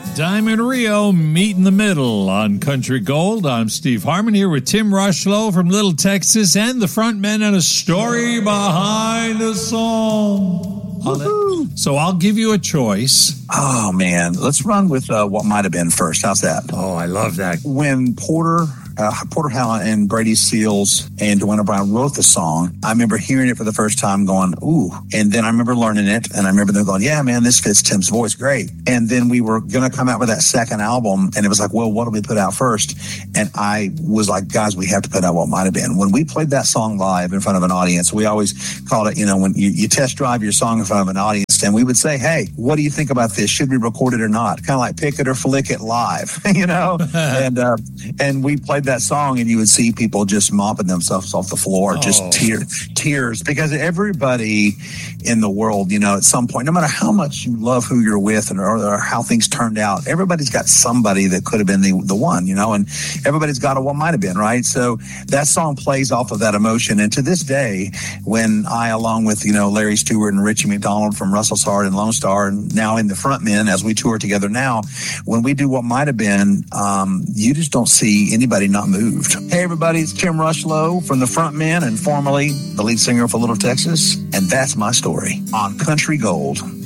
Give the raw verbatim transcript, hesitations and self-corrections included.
Diamond Rio, meet in the middle on Country Gold. I'm Steve Harmon here with Tim Rushlow from Little Texas and the front men and a story behind the song. Woo-hoo. So I'll give you a choice. Oh, man. Let's run with uh, What Might Have Been first. How's that? Oh, I love that. When Porter... Uh, Porter Howell and Brady Seals and Joanna Brown wrote the song, I remember hearing it for the first time going, ooh. And then I remember learning it, and I remember them going, yeah, man, this fits Tim's voice great. And then we were going to come out with that second album, and it was like, well, what do we put out first? And I was like, guys, we have to put out What Might Have Been. When we played that song live in front of an audience, we always called it, you know, when you, you test drive your song in front of an audience, and we would say, hey, what do you think about this? Should we record it or not? Kind of like pick it or flick it live, you know? and uh, and we played that song, and you would see people just mopping themselves off the floor, oh. just tear, tears, because everybody in the world, you know, at some point, no matter how much you love who you're with and or, or how things turned out, everybody's got somebody that could have been the, the one, you know, and everybody's got a what might have been, right? So that song plays off of that emotion. And to this day, when I, along with, you know, Larry Stewart and Richie McDonald from Russell Sard and Lone Star, and now in the front men, as we tour together now, when we do What Might Have Been, um, you just don't see anybody not moved. Hey, everybody, it's Tim Rushlow from the front men and formerly the lead singer for Little Texas. And that's my story on Country Gold.